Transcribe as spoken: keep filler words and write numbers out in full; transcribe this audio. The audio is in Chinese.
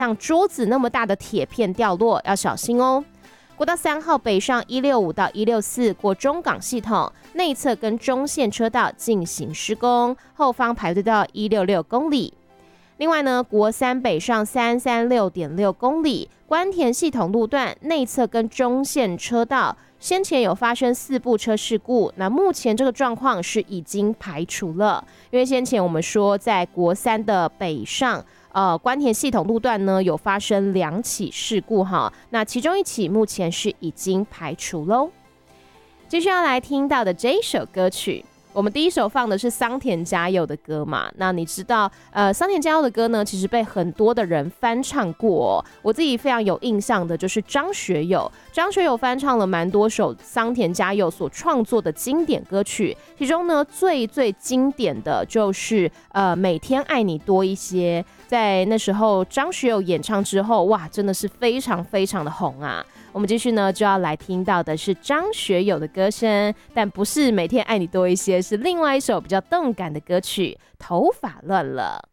像桌子那么大的铁片掉落，要小心哦。国道三号北上一六五到一六四过中港系统内侧跟中线车道进行施工，后方排队到一六六公里。另外呢，国三北上三三六点六公里，关田系统路段内侧跟中线车道先前有发生四部车事故，那目前这个状况是已经排除了，因为先前我们说在国三的北上。呃，关田系统路段呢有发生两起事故哈，那其中一起目前是已经排除喽。接下要来听到的这一首歌曲，我们第一首放的是桑田佳佑的歌嘛，那你知道呃桑田佳佑的歌呢，其实被很多的人翻唱过、哦，我自己非常有印象的就是张学友，张学友翻唱了蛮多首桑田佳佑所创作的经典歌曲，其中呢最最经典的就是呃每天爱你多一些。在那时候张学友演唱之后，哇，真的是非常非常的红啊！我们继续呢就要来听到的是张学友的歌声，但不是每天爱你多一些，是另外一首比较动感的歌曲《头发乱了》。